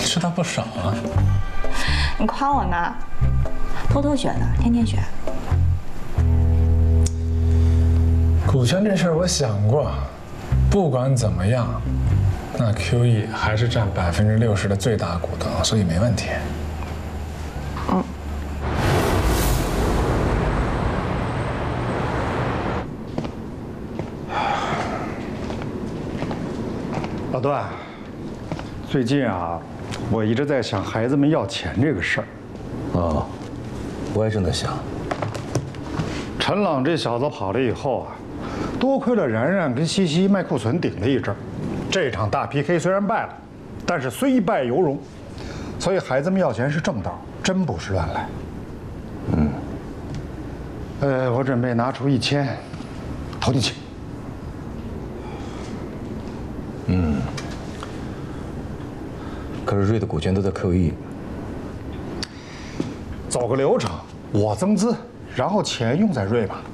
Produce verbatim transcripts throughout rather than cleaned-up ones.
吃到不少啊。 你夸我呢？偷偷学的，天天学。 股权这事儿我想过，不管怎么样，那 Q E 还是占百分之六十的最大股东，所以没问题。 嗯。 老段，最近啊，我一直在想孩子们要钱这个事儿。 哦，我也正在想。 陈朗这小子跑了以后啊，多亏了然然跟西西卖库存顶了一阵儿。这场大 P K 虽然败了，但是虽败犹荣，所以孩子们要钱是正道，真不是乱来。 嗯。 呃，我准备拿出一千，投进去。 嗯。可是瑞的股权都在 Q E。 走个流程，我增资，然后钱用在瑞吧。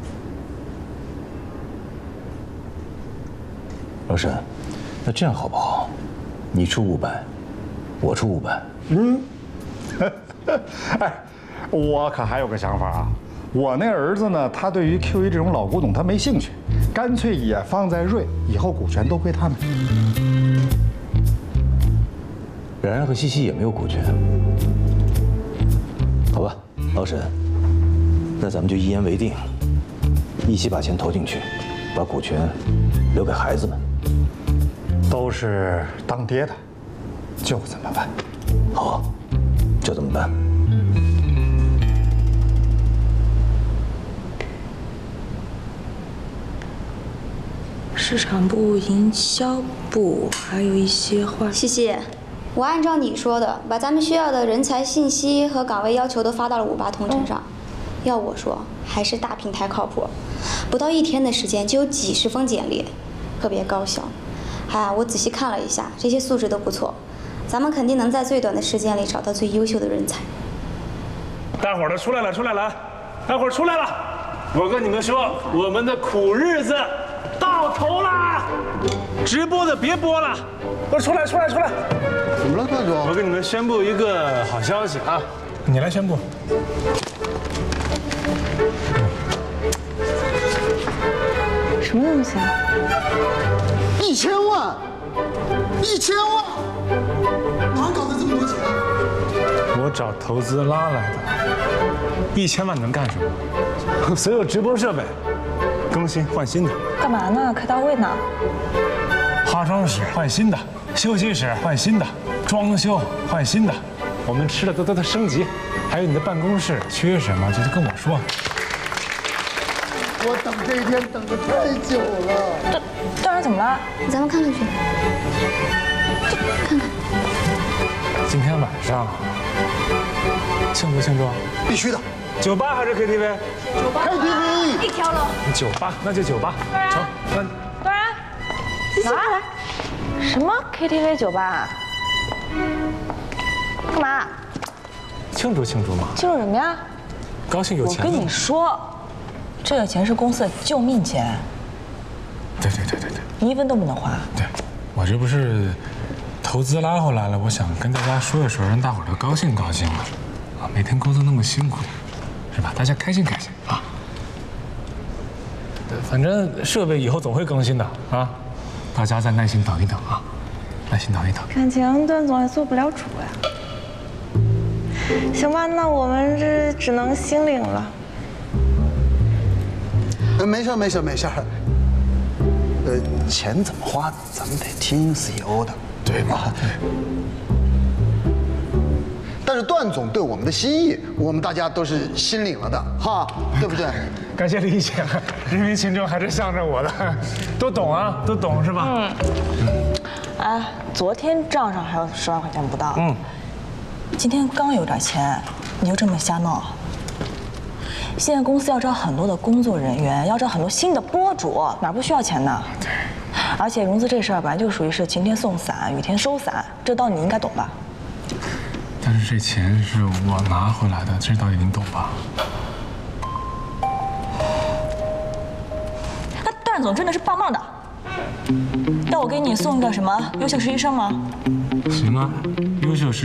老沈，那这样好不好？你出五百，我出五百。 嗯。哎，我可还有个想法啊。我那儿子呢，他对于 Q E 这种老古董他没兴趣，干脆也放在瑞，以后股权都归他们。 然然和西西也没有股权。好吧，老沈，那咱们就一言为定，一起把钱投进去，把股权留给孩子们。 都是当爹的，就这么办。 好，就这么办。 市场部、营销部，还有一些话。 西西，我按照你说的，把咱们需要的人才信息和岗位要求都发到了五八同城上。要我说，还是大平台靠谱，不到一天的时间就有几十封简历，特别高效。哎，我仔细看了一下，这些素质都不错，咱们肯定能在最短的时间里找到最优秀的人才。 大伙儿都出来了，出来了，大伙儿出来了！我跟你们说，我们的苦日子到头啦！直播的别播了，都出来，出来，出来！ 怎么了，段总？ 我跟你们宣布一个好消息啊！ 你来宣布。 什么东西啊？ 一千万，一千万，哪搞的这么多钱？ 我找投资拉来的，一千万能干什么？ 所有直播设备更新换新的。 干嘛呢？开大会呢？ 化妆室换新的，休息室换新的，装修换新的，我们吃的都都在升级。还有你的办公室缺什么，就跟我说。 我等这一天等得太久了。 段段然怎么了？ 咱们看看去，这看看。 今天晚上庆祝庆祝？ 必须的。 酒吧还是 K T V？ 酒吧 K T V 一条龙。 酒吧，那就酒吧。成，那段然，哪来？什么 K T V 酒吧？干嘛？ 庆祝庆祝嘛。 庆祝什么呀？ 高兴有钱了。 我跟你说，这个钱是公司的救命钱。 对对对对对。 你一分都不能花。 对，我这不是投资拉回来了，我想跟大家说一说，让大伙儿都高兴高兴嘛。啊，每天工作那么辛苦，是吧？大家开心开心啊。对，反正设备以后总会更新的啊，大家再耐心等一等啊，耐心等一等。 看情段总也做不了主呀。行吧，那我们这只能心领了。 呃，没事没事没事。呃，钱怎么花，咱们得听 C E O 的， 对吧？但是段总对我们的心意，我们大家都是心领了的，哈，对不对？ 感谢理解，人民群众还是向着我的，都懂啊，都懂是吧？嗯。 哎，昨天账上还有十万块钱不到。嗯。今天刚有点钱，你就这么瞎闹？现在公司要招很多的工作人员，要招很多新的播主，哪不需要钱呢？对。而且融资这事儿本来就属于是晴天送伞，雨天收伞，这道理你应该懂吧？ 但是这钱是我拿回来的，这道理您懂吧？ 那段总真的是棒棒的。要我给你送一个什么优秀实习生吗？ 行啊，优秀实